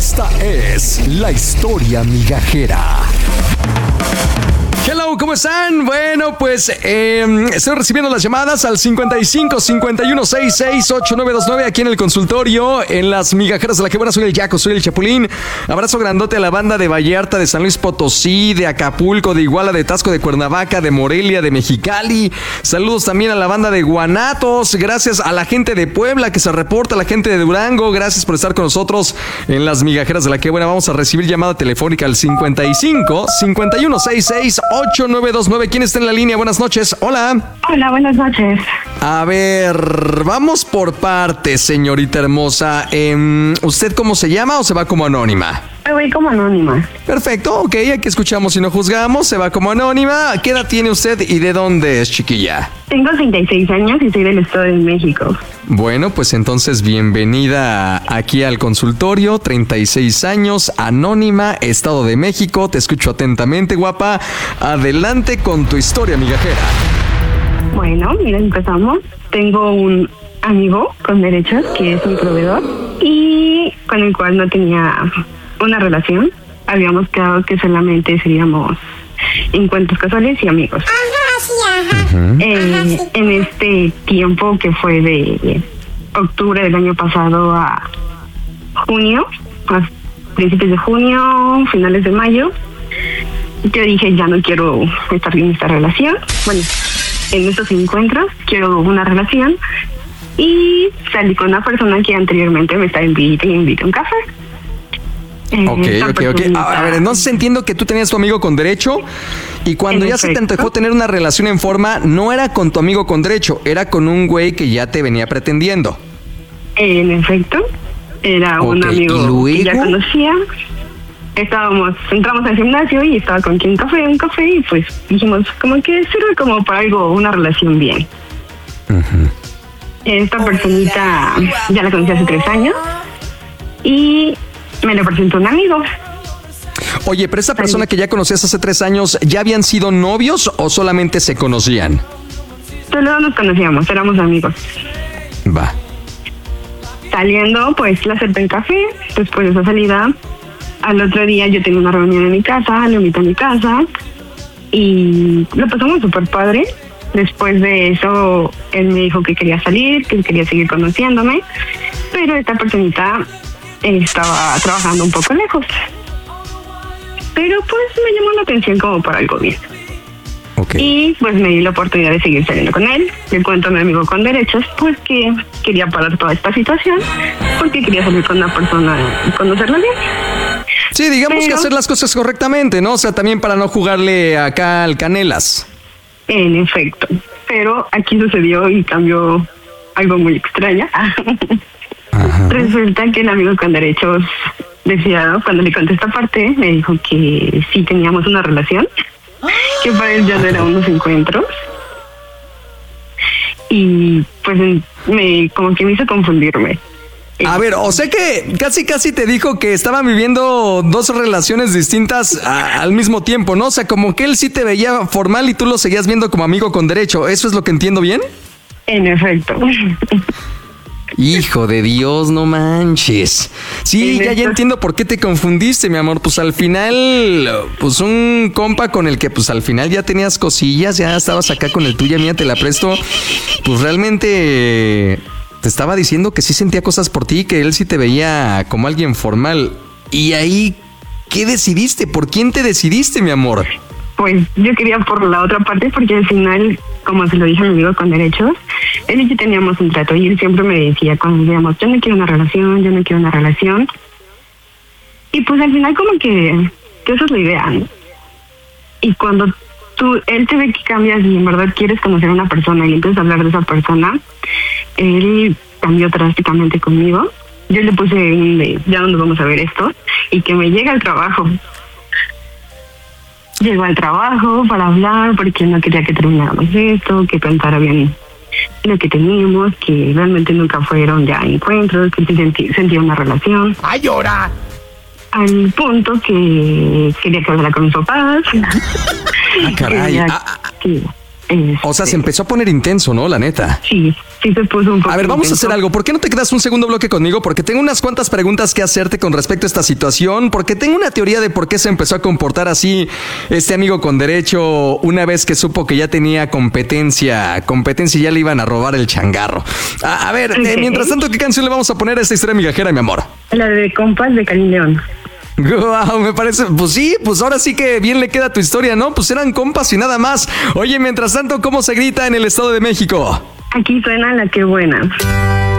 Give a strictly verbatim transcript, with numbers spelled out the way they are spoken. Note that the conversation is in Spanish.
Esta es la historia migajera. Hello, ¿cómo están? Bueno, pues eh, estoy recibiendo las llamadas al cincuenta y cinco, cincuenta y uno, sesenta y seis, ochenta y nueve veintinueve aquí en el consultorio, en las migajeras de la que buena. Soy el Yaco, soy el Chapulín. Abrazo grandote a la banda de Vallarta, de San Luis Potosí, de Acapulco, de Iguala, de Taxco, de Cuernavaca, de Morelia, de Mexicali. Saludos también a la banda de Guanatos. Gracias a la gente de Puebla que se reporta, a la gente de Durango. Gracias por estar con nosotros en las migajeras de la que buena. Vamos a recibir llamada telefónica al cincuenta y cinco, cincuenta y uno, sesenta y seis, ochenta y nueve veintinueve. ¿Quién está en la línea? Buenas noches. Hola. Hola, buenas noches. A ver, vamos por partes, señorita hermosa. Eh, ¿Usted cómo se llama o se va como anónima? Me voy como anónima. Perfecto, ok, aquí escuchamos y no juzgamos. Se va como anónima. ¿Qué edad tiene usted y de dónde es, chiquilla? Tengo treinta y seis años y soy del Estado de México. Bueno, pues entonces bienvenida aquí al consultorio. treinta y seis años, anónima, Estado de México. Te escucho atentamente, guapa. Adelante con tu historia migajera. Bueno, mira, empezamos. Tengo un amigo con derechos que es un proveedor y con el cual no tenía una relación. Habíamos quedado que solamente seríamos encuentros casuales y amigos. Ajá, sí, ajá. Uh-huh. Eh, en este tiempo que fue de octubre del año pasado a junio, a principios de junio, finales de mayo, yo dije, ya no quiero estar en esta relación. Bueno, en estos encuentros quiero una relación y salí con una persona que anteriormente me estaba invitando y invité a un café. Eh, Ok, ok, ok. A, a ver, entonces entiendo que tú tenías tu amigo con derecho y cuando En ya se te efecto. antojó tener una relación en forma, no era con tu amigo con derecho, era con un güey que ya te venía pretendiendo. En efecto, era un Ok, amigo ¿y luego? que ya conocía. Estábamos, entramos al gimnasio y estaba con quien café, un café y pues dijimos como que sirve como para algo, una relación bien. Uh-huh. Esta personita ya la conocí hace tres años y me le presentó un amigo. Oye, pero esa persona que ya conocías hace tres años, ¿ya habían sido novios o solamente se conocían? Solo nos conocíamos, éramos amigos. Va. Saliendo, pues la acepté en café. Después de esa salida, al otro día yo tenía una reunión en mi casa, lo invité a mi casa y lo pasamos súper padre. Después de eso, él me dijo que quería salir, que quería seguir conociéndome, pero esta personita estaba trabajando un poco lejos. Pero pues me llamó la atención como para algo bien. Ok. Y pues me di la oportunidad de seguir saliendo con él. Le cuento a mi amigo con derechos, pues que quería parar toda esta situación porque quería salir con una persona y conocerla bien. Sí, digamos Pero- que hacer las cosas correctamente, ¿no? O sea, también para no jugarle acá al canelas. En efecto. Pero aquí sucedió y cambió algo muy extraño. Ajá. Resulta que el amigo con derechos decía, cuando le conté esta parte, me dijo que sí teníamos una relación, que para él ya no eran unos encuentros. Y pues me como que me hizo confundirme. A ver, o sea que casi casi te dijo que estaban viviendo dos relaciones distintas a- al mismo tiempo, ¿no? O sea, como que él sí te veía formal y tú lo seguías viendo como amigo con derecho. ¿Eso es lo que entiendo bien? En efecto. Hijo de Dios, no manches. Sí, En ya, ya efecto. entiendo por qué te confundiste, mi amor. Pues al final, pues un compa con el que pues al final ya tenías cosillas, ya estabas acá con el tuya, mía, te la presto. Pues realmente te estaba diciendo que sí sentía cosas por ti, que él sí te veía como alguien formal. Y ahí, ¿qué decidiste? ¿Por quién te decidiste, mi amor? Pues yo quería por la otra parte porque al final, como se lo dije a mi amigo con derechos, él y yo teníamos un trato y él siempre me decía cuando decíamos, yo no quiero una relación, yo no quiero una relación. Y pues al final como que, que esa es la idea, ¿no? Y cuando tú, él te ve que cambias y en verdad quieres conocer a una persona y empiezas a hablar de esa persona, él cambió drásticamente conmigo. Yo le puse un de, ya no nos vamos a ver esto, y que me llega al trabajo. Llegó al trabajo para hablar porque no quería que termináramos esto, que contara bien lo que teníamos, que realmente nunca fueron ya encuentros, que sí sentí, sentía una relación. ¡Ay, llora! Al punto que quería que hablara con mis papás. Ah, caray. Quería Ah, ah, que, este, O sea, se empezó a poner intenso, ¿no? La neta. Sí, sí se puso un poco. A ver, vamos intenso. a hacer algo. ¿Por qué no te quedas un segundo bloque conmigo? Porque tengo unas cuantas preguntas que hacerte con respecto a esta situación, porque tengo una teoría de por qué se empezó a comportar así este amigo con derecho una vez que supo que ya tenía competencia, competencia y ya le iban a robar el changarro. A, a ver, Okay. eh, mientras tanto, ¿qué canción le vamos a poner a esta historia migajera, mi amor? La de Compas de Karim León. Wow, me parece, pues sí, pues ahora sí que bien le queda tu historia, ¿no? Pues eran compas y nada más. Oye, mientras tanto, ¿cómo se grita en el Estado de México? Aquí suena La Que Buena.